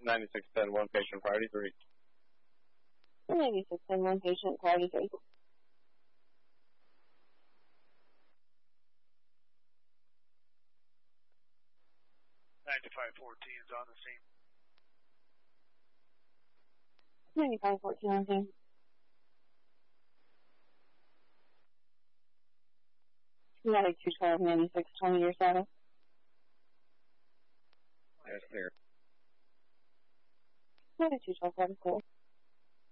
9610, one patient, priority 3. 9610, one patient, priority 3. is on the scene. 9514 on the scene. 212, 9620, your status. That's clear. 212, that is cool.